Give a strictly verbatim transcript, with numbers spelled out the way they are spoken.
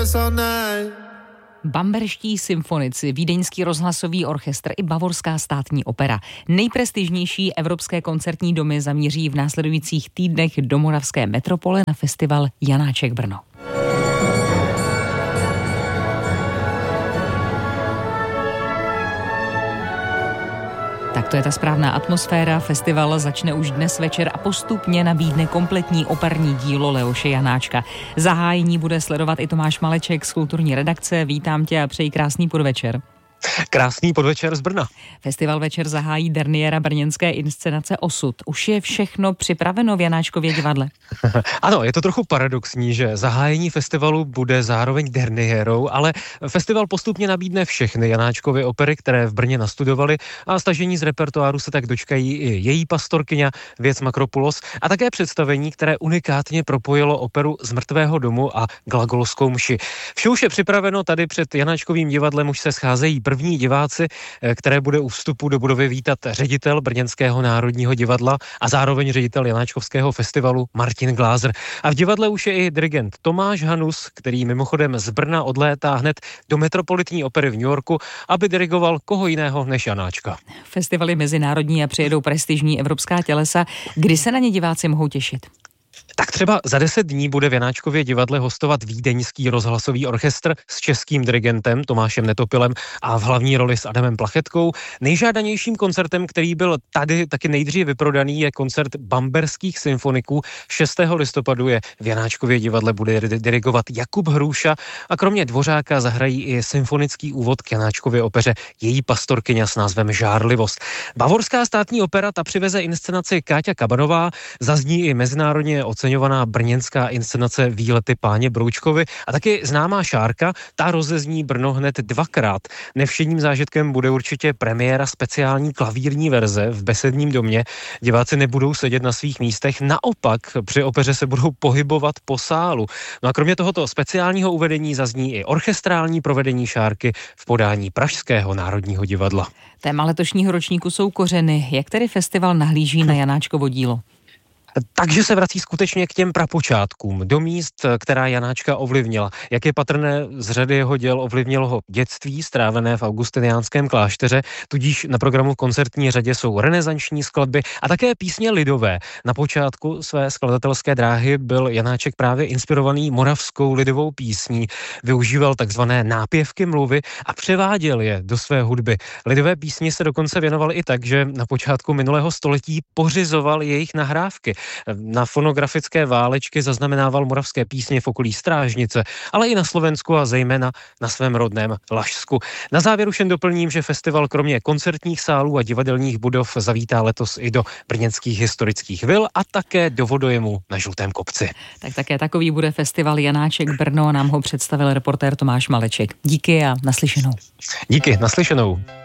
dance all night. Bamberští symfonici, Vídeňský rozhlasový orchestr i Bavorská státní opera. Nejprestižnější evropské koncertní domy zamíří v následujících týdnech do moravské metropole na festival Janáček Brno. Tak to je ta správná atmosféra. Festival začne už dnes večer a postupně nabídne kompletní operní dílo Leoše Janáčka. Zahájení bude sledovat i Tomáš Maleček z kulturní redakce. Vítám tě a přeji krásný podvečer. Krásný podvečer z Brna. Festival večer zahájí derniéra brněnské inscenace Osud. Už je všechno připraveno v Janáčkově divadle? Ano, je to trochu paradoxní, že zahájení festivalu bude zároveň derniérou, ale festival postupně nabídne všechny Janáčkovy opery, které v Brně nastudovali, a stažení z repertoáru se tak dočkají i její pastorkyně Věc Makropulos a také představení, které unikátně propojilo operu Z mrtvého domu a Glagolskou mši. Vše už je připraveno, tady před Janáčkovým divadlem už se scházejí první diváci, které bude u vstupu do budovy vítat ředitel Brněnského národního divadla a zároveň ředitel Janáčkovského festivalu Martin Glázer. A v divadle už je i dirigent Tomáš Hanus, který mimochodem z Brna odlétá hned do Metropolitní opery v New Yorku, aby dirigoval koho jiného než Janáčka. Festival je mezinárodní a přijedou prestižní evropská tělesa. Kdy se na ně diváci mohou těšit? Tak třeba za deset dní bude v Janáčkově divadle hostovat Vídeňský rozhlasový orchestr s českým dirigentem Tomášem Netopilem a v hlavní roli s Adamem Plachetkou. Nejžádanějším koncertem, který byl tady taky nejdřív vyprodaný, je koncert Bamberských symfoniků. šestého listopadu je v Janáčkově divadle bude dirigovat Jakub Hrůša a kromě Dvořáka zahrají i symfonický úvod k Janáčkově opeře její pastorkyně s názvem Žárlivost. Bavorská státní opera ta přiveze inscenaci Káťa Kabanová, zazní i mezinárodně oceňovaná brněnská inscenace Výlety páně Broučkovi a taky známá Šárka, ta rozezní Brno hned dvakrát. Nevšedním zážitkem bude určitě premiéra speciální klavírní verze v Besedním domě. Diváci nebudou sedět na svých místech, naopak při opeře se budou pohybovat po sálu. No a kromě tohoto speciálního uvedení zazní i orchestrální provedení Šárky v podání Pražského národního divadla. Téma letošního ročníku jsou kořeny. Jak tedy festival nahlíží na Janáčkovo dílo? Takže se vrací skutečně k těm prapočátkům, do míst, která Janáčka ovlivnila. Jak je patrné, z řady jeho děl ovlivnilo ho dětství, strávené v augustiniánském klášteře, tudíž na programu v koncertní řadě jsou renesanční skladby a také písně lidové. Na počátku své skladatelské dráhy byl Janáček právě inspirovaný moravskou lidovou písní, využíval takzvané nápěvky mluvy a převáděl je do své hudby. Lidové písně se dokonce věnoval i tak, že na počátku minulého století pořizoval jejich nahrávky. Na fonografické válečky zaznamenával moravské písně v okolí Strážnice, ale i na Slovensku a zejména na svém rodném Lašsku. Na závěr už jen doplním, že festival kromě koncertních sálů a divadelních budov zavítá letos i do brněnských historických vil a také do vodojemu na Žlutém kopci. Tak také takový bude festival Janáček Brno, nám ho představil reportér Tomáš Maleček. Díky a naslyšenou. Díky, naslyšenou.